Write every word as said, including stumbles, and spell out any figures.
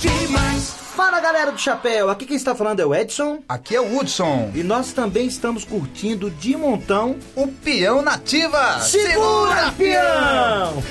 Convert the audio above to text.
demais. Fala galera do Chapéu, aqui quem está falando é o Edson. Aqui é o Hudson. E nós também estamos curtindo de montão o Peão Nativa. Segura, Peão!